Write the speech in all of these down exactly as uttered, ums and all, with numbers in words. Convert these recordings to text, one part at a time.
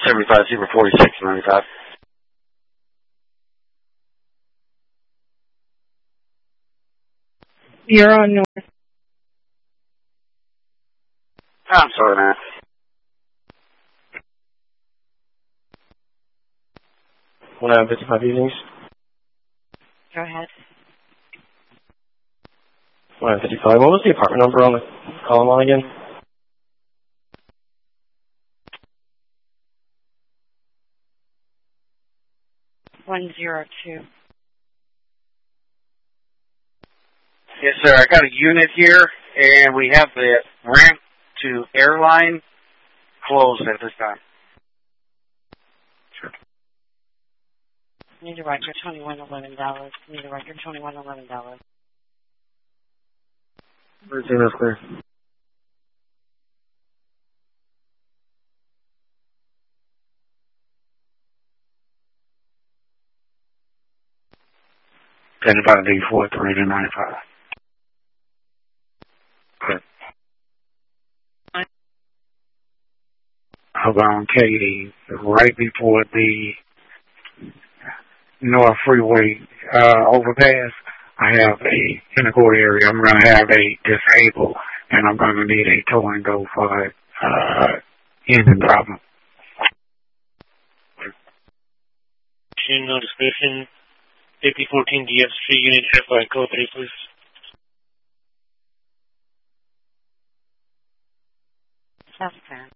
seventy-five, Zebra forty-six, ninety-five. You're on North. Oh, I'm sorry, man. one nine fifty-five evenings. Go ahead. one nine fifty-five. What was the apartment number on the column line again? one zero two. Yes, sir. I got a unit here, and we have the ramp to airline closed at this time. Sure. Need to write your twenty-one eleven dollars. Need to write your twenty-one eleven dollars. Everything is clear. Ten about D four three to ninety five. Good. Around Katy, right before the North Freeway uh, overpass, I have a in a court area. I'm going to have a disabled, and I'm going to need a tow and go for uh, engine problem. Machine notification. A P fourteen D F three unit F I code three, please. That's fair.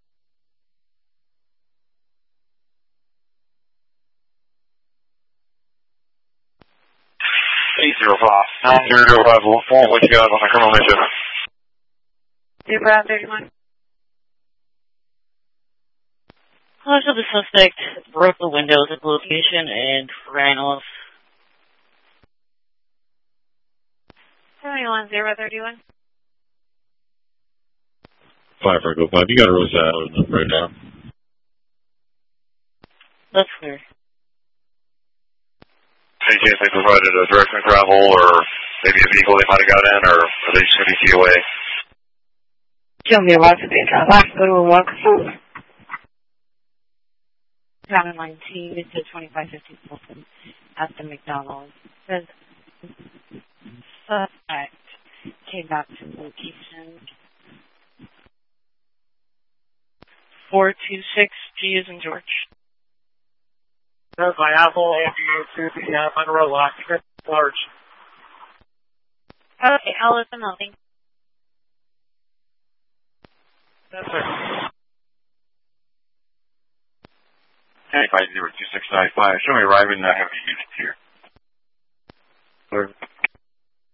eight zero five, nine zero zero five four, what you got on the criminal mission? Zebra thirty-one. Also, the suspect broke the windows at the location and ran off. seventy-one, zero thirty-one. five Franco five, you got a really sad right now. That's clear. Any chance they provided a direction of travel or maybe a vehicle they might have got in, or are they just going to be C O A? Tell me about the last little walk through. County nineteen, it says twenty-five fifty Fulton at the McDonald's. It says suspect came back to the location. four two six, G is in George. That's my Apple, Andrew, two, yeah, Monroe, Lock, large. Okay, I'll listen, nothing. That's it. Hey, five zero two six nine five, show me arriving, I have a unit here.